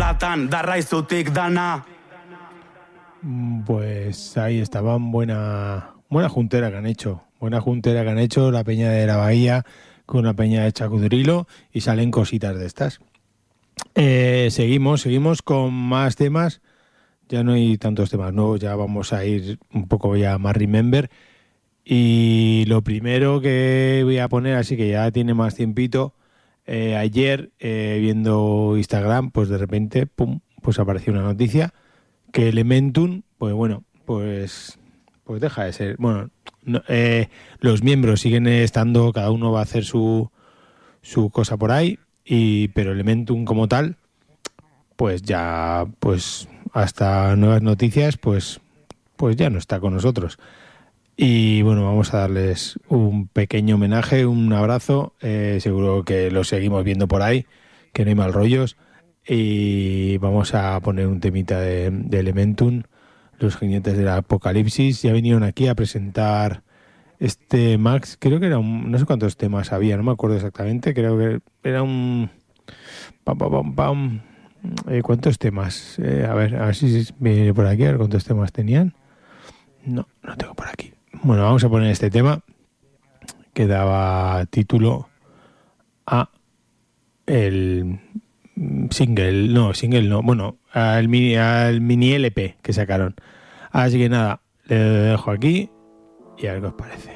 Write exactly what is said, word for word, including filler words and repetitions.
Zeratan, darraizutik dana. Pues ahí estaban, buena, buena juntera que han hecho. Buena juntera que han hecho la peña de la Bahía con una peña de Chacudrilo y salen cositas de estas. Eh, seguimos, seguimos con más temas. Ya no hay tantos temas nuevos, ya vamos a ir un poco ya más remember. Y lo primero que voy a poner, así que ya tiene más tiempito, eh, ayer eh, viendo Instagram, pues de repente, pum, pues apareció una noticia que Elementum, pues bueno, pues, pues deja de ser. Bueno, no, eh, los miembros siguen estando, cada uno va a hacer su, su cosa por ahí, y pero Elementum como tal, pues ya, pues hasta nuevas noticias, pues, pues ya no está con nosotros. Y bueno, vamos a darles un pequeño homenaje, un abrazo. Eh, seguro que los seguimos viendo por ahí, que no hay mal rollos. Y vamos a poner un temita de, de Elementum, los jinetes del apocalipsis. Ya vinieron aquí a presentar este Max. Creo que era un, no sé cuántos temas había, no me acuerdo exactamente. Creo que era un... Pam, pam, pam, pam. Eh, ¿Cuántos temas? Eh, a ver, a ver si viene por aquí, a ver cuántos temas tenían. No, no tengo por aquí. Bueno, vamos a poner este tema que daba título a el single, no, single no, bueno, al mini, al mini L P que sacaron. Así que nada, le dejo aquí y a ver qué os parece.